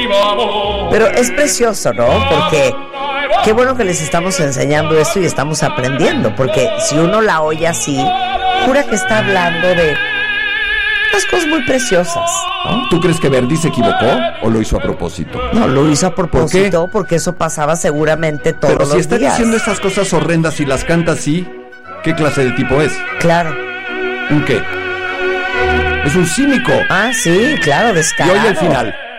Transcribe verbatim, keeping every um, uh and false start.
Pero es precioso, ¿no? Porque qué bueno que les estamos enseñando esto y estamos aprendiendo, porque si uno la oye así, jura que está hablando de unas cosas muy preciosas, ¿no? ¿Tú crees que Verdi se equivocó o lo hizo a propósito? No, lo hizo a propósito. ¿Por qué? Porque eso pasaba seguramente todos Pero si los está días. diciendo esas cosas horrendas y las canta así, ¿qué clase de tipo es? Claro. ¿Un qué? Es un cínico. Ah, sí, claro, Y descarado. oye el final.